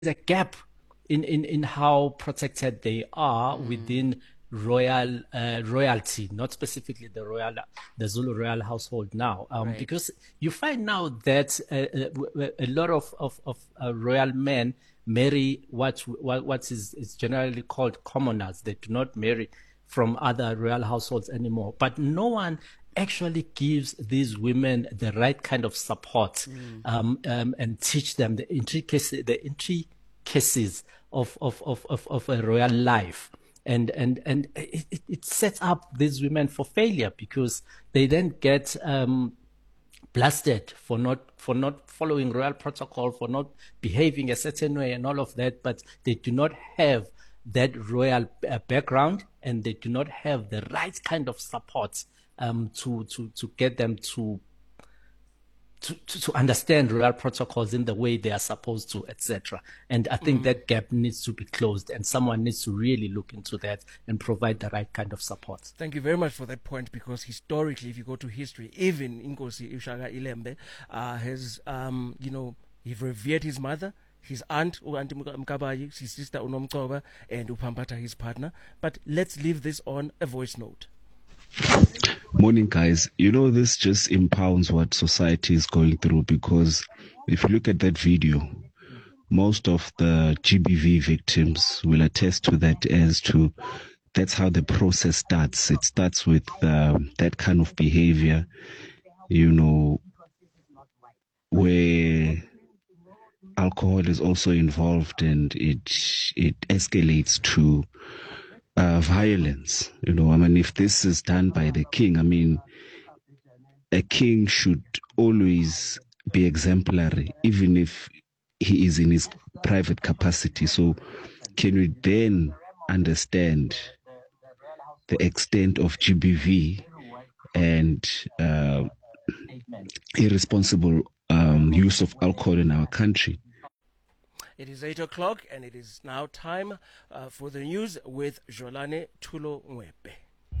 a gap in how protected they are within royalty, not specifically the Zulu royal household now, Right. because you find now that a lot of royal men marry what is generally called commoners. They do not marry from other royal households anymore. But no one actually gives these women the right kind of support and teach them the intricacies of a royal life. And it sets up these women for failure because they then get blasted for not following royal protocol, for not behaving a certain way and all of that, but they do not have that royal background, and they do not have the right kind of support to get them to understand royal protocols in the way they are supposed to, etc. And I think that gap needs to be closed, and someone needs to really look into that and provide the right kind of support. Thank you very much for that point, because historically, if you go to history, even Inkosi Ushaka Ilembe has, he revered his mother, his aunt, Auntie Mkabayi, his sister Unomtoba, and Upampata, his partner. But let's leave this on a voice note. Morning, guys. This just impounds what society is going through, because if you look at that video, most of the GBV victims will attest to that, that's how the process starts. It starts with that kind of behavior, where alcohol is also involved, and it escalates to violence. If this is done by the king, a king should always be exemplary, even if he is in his private capacity. So can we then understand the extent of GBV and irresponsible use of alcohol in our country? It is 8 o'clock, and it is now time for the news with Jolane Tulo Mwepe.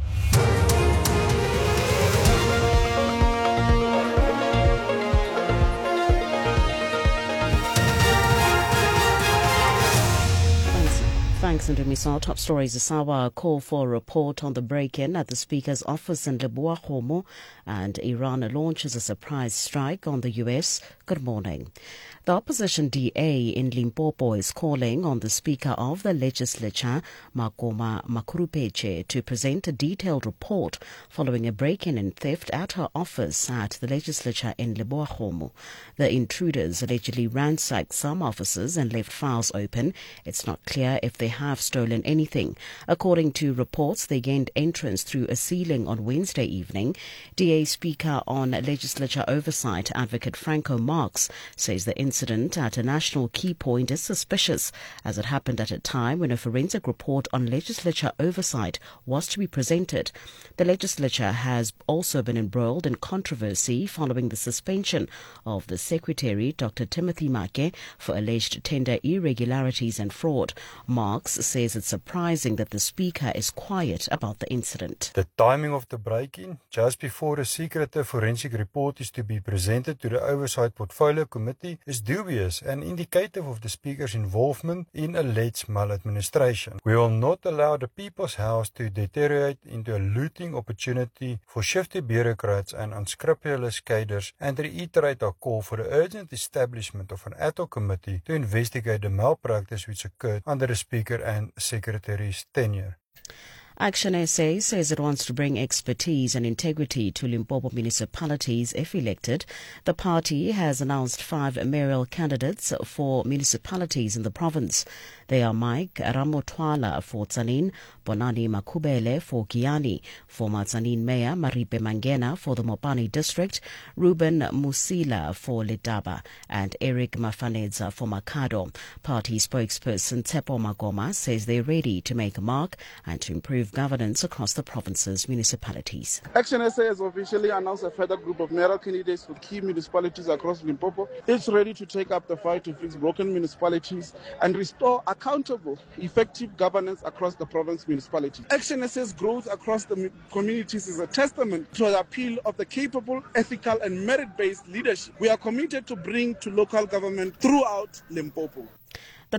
Thanks, Ndumiso. Top stories this hour. Call for a report on the break-in at the Speaker's office in Leboa-Kgomo, and Iran launches a surprise strike on the U.S. Good morning. The opposition DA in Limpopo is calling on the Speaker of the Legislature, Makoma Makurupeche, to present a detailed report following a break-in and theft at her office at the Legislature in Leboa-Kgomo. The intruders allegedly ransacked some offices and left files open. It's not clear if they have stolen anything. According to reports, they gained entrance through a ceiling on Wednesday evening. DA Speaker on Legislature Oversight, Advocate Franco Marx, says the incident at a national key point is suspicious, as it happened at a time when a forensic report on legislature oversight was to be presented. The legislature has also been embroiled in controversy following the suspension of the Secretary, Dr. Timothy Make, for alleged tender irregularities and fraud. Marx says it's surprising that the Speaker is quiet about the incident. The timing of the break-in, just before a secretive forensic report is to be presented to the Oversight Portfolio Committee, is dubious and indicative of the Speaker's involvement in alleged maladministration. We will not allow the People's House to deteriorate into a looting opportunity for shifty bureaucrats and unscrupulous cadres, and reiterate our call for the urgent establishment of an ad hoc committee to investigate the malpractice which occurred under the Speaker and Secretary's tenure. Action SA says it wants to bring expertise and integrity to Limpopo municipalities if elected. The party has announced 5 mayoral candidates for municipalities in the province. They are Mike Ramotwala for Tzaneen, Bonani Makubele for Kiani, former Tzaneen Mayor Maripe Mangena for the Mopani district, Ruben Musila for Letaba, and Eric Mafanedza for Makado. Party spokesperson Tsepo Magoma says they're ready to make a mark and to improve governance across the province's municipalities. Action SA has officially announced a further group of mayoral candidates for key municipalities across Limpopo. It's ready to take up the fight to fix broken municipalities and restore accountable, effective governance across the province municipalities. Action SA's growth across the communities is a testament to the appeal of the capable, ethical and merit-based leadership we are committed to bring to local government throughout Limpopo.